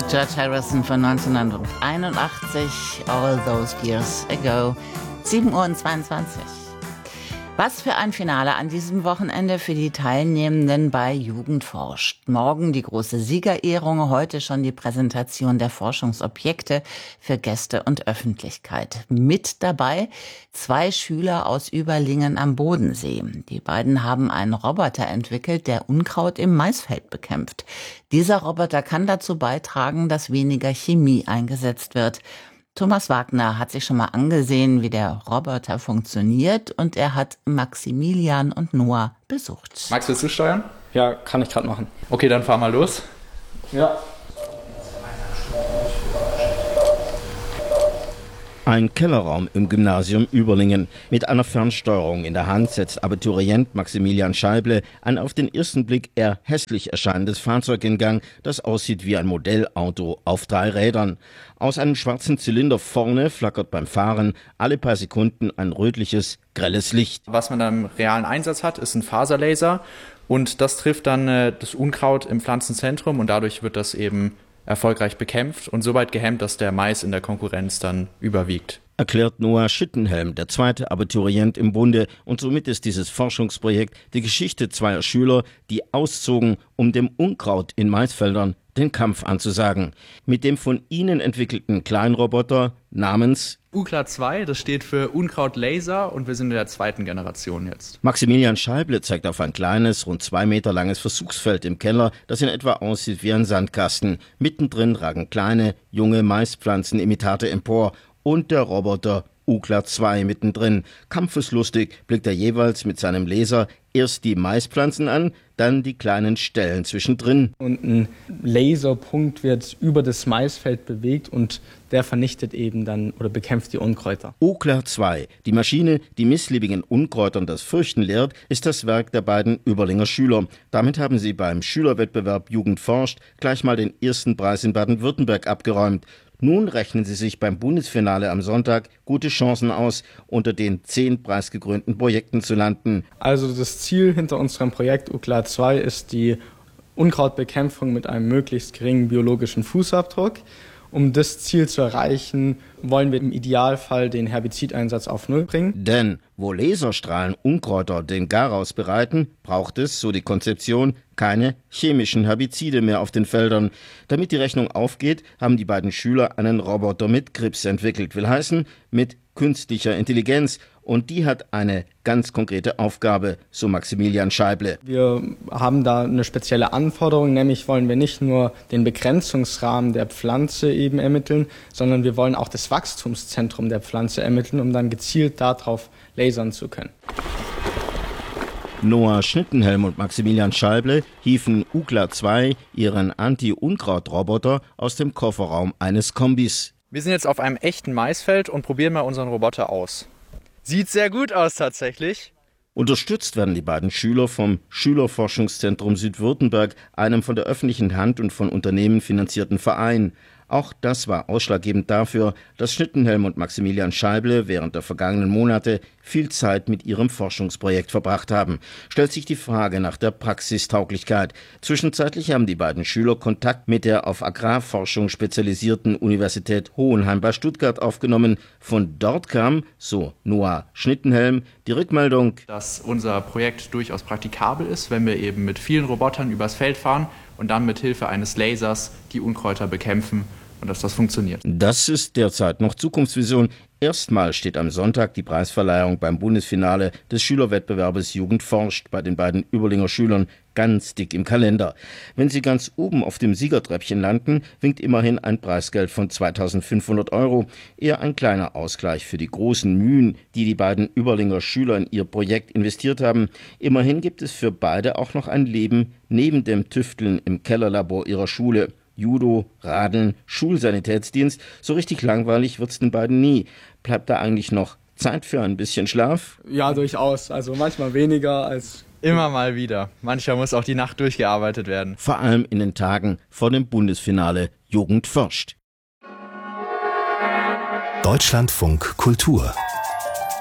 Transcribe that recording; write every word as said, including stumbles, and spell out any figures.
George Harrison von neunzehnhunderteinundachtzig, All Those Years Ago, sieben Uhr zweiundzwanzig. Was für ein Finale an diesem Wochenende für die Teilnehmenden bei Jugend forscht. Morgen die große Siegerehrung, heute schon die Präsentation der Forschungsobjekte für Gäste und Öffentlichkeit. Mit dabei zwei Schüler aus Überlingen am Bodensee. Die beiden haben einen Roboter entwickelt, der Unkraut im Maisfeld bekämpft. Dieser Roboter kann dazu beitragen, dass weniger Chemie eingesetzt wird. Thomas Wagner hat sich schon mal angesehen, wie der Roboter funktioniert, und er hat Maximilian und Noah besucht. Max, willst du steuern? Ja, kann ich gerade machen. Okay, dann fahr mal los. Ja. Ein Kellerraum im Gymnasium Überlingen. Mit einer Fernsteuerung in der Hand setzt Abiturient Maximilian Scheible ein auf den ersten Blick eher hässlich erscheinendes Fahrzeug in Gang, das aussieht wie ein Modellauto auf drei Rädern. Aus einem schwarzen Zylinder vorne flackert beim Fahren alle paar Sekunden ein rötliches, grelles Licht. Was man dann im realen Einsatz hat, ist ein Faserlaser, und das trifft dann äh, das Unkraut im Pflanzenzentrum, und dadurch wird das eben erfolgreich bekämpft und so weit gehemmt, dass der Mais in der Konkurrenz dann überwiegt. Erklärt Noah Schittenhelm, der zweite Abiturient im Bunde, und somit ist dieses Forschungsprojekt die Geschichte zweier Schüler, die auszogen, um dem Unkraut in Maisfeldern den Kampf anzusagen. Mit dem von ihnen entwickelten Kleinroboter namens U K L A zwei, das steht für Unkrautlaser, und wir sind in der zweiten Generation jetzt. Maximilian Scheible zeigt auf ein kleines, rund zwei Meter langes Versuchsfeld im Keller, das in etwa aussieht wie ein Sandkasten. Mittendrin ragen kleine, junge Maispflanzenimitate empor und der Roboter U K L A zwei mittendrin. Kampfeslustig blickt er jeweils mit seinem Laser erst die Maispflanzen an, dann die kleinen Stellen zwischendrin. Und ein Laserpunkt wird über das Maisfeld bewegt und der vernichtet eben dann oder bekämpft die Unkräuter. U K L A zwei, die Maschine, die missliebigen Unkräutern das Fürchten lehrt, ist das Werk der beiden Überlinger Schüler. Damit haben sie beim Schülerwettbewerb Jugend forscht gleich mal den ersten Preis in Baden-Württemberg abgeräumt. Nun rechnen sie sich beim Bundesfinale am Sonntag gute Chancen aus, unter den zehn preisgekrönten Projekten zu landen. Also das Ziel hinter unserem Projekt U K L A zwei ist die Unkrautbekämpfung mit einem möglichst geringen biologischen Fußabdruck. Um das Ziel zu erreichen, wollen wir im Idealfall den Herbizideinsatz auf Null bringen. Denn wo Laserstrahlen Unkräuter den Garaus bereiten, braucht es, so die Konzeption, keine chemischen Herbizide mehr auf den Feldern. Damit die Rechnung aufgeht, haben die beiden Schüler einen Roboter mit Grips entwickelt. Will heißen, mit künstlicher Intelligenz. Und die hat eine ganz konkrete Aufgabe, so Maximilian Scheible. Wir haben da eine spezielle Anforderung, nämlich wollen wir nicht nur den Begrenzungsrahmen der Pflanze eben ermitteln, sondern wir wollen auch das Wachstumszentrum der Pflanze ermitteln, um dann gezielt darauf lasern zu können. Noah Schittenhelm und Maximilian Scheible hieven U K L A zwei ihren Anti-Unkraut-Roboter aus dem Kofferraum eines Kombis. Wir sind jetzt auf einem echten Maisfeld und probieren mal unseren Roboter aus. Sieht sehr gut aus tatsächlich. Unterstützt werden die beiden Schüler vom Schülerforschungszentrum Südwürttemberg, einem von der öffentlichen Hand und von Unternehmen finanzierten Verein. Auch das war ausschlaggebend dafür, dass Schittenhelm und Maximilian Scheible während der vergangenen Monate viel Zeit mit ihrem Forschungsprojekt verbracht haben. Stellt sich die Frage nach der Praxistauglichkeit. Zwischenzeitlich haben die beiden Schüler Kontakt mit der auf Agrarforschung spezialisierten Universität Hohenheim bei Stuttgart aufgenommen. Von dort kam, so Noah Schittenhelm, die Rückmeldung, dass unser Projekt durchaus praktikabel ist, wenn wir eben mit vielen Robotern übers Feld fahren und dann mit Hilfe eines Lasers die Unkräuter bekämpfen, und dass das funktioniert. Das ist derzeit noch Zukunftsvision. Erstmal steht am Sonntag die Preisverleihung beim Bundesfinale des Schülerwettbewerbes Jugend forscht bei den beiden Überlinger Schülern ganz dick im Kalender. Wenn sie ganz oben auf dem Siegertreppchen landen, winkt immerhin ein Preisgeld von zweitausendfünfhundert Euro. Eher ein kleiner Ausgleich für die großen Mühen, die die beiden Überlinger Schüler in ihr Projekt investiert haben. Immerhin gibt es für beide auch noch ein Leben neben dem Tüfteln im Kellerlabor ihrer Schule. Judo, Radeln, Schulsanitätsdienst, so richtig langweilig wird's den beiden nie. Bleibt da eigentlich noch Zeit für ein bisschen Schlaf? Ja, durchaus. Also manchmal weniger als... Immer mal wieder. Manchmal muss auch die Nacht durchgearbeitet werden. Vor allem in den Tagen vor dem Bundesfinale Jugend forscht. Deutschlandfunk Kultur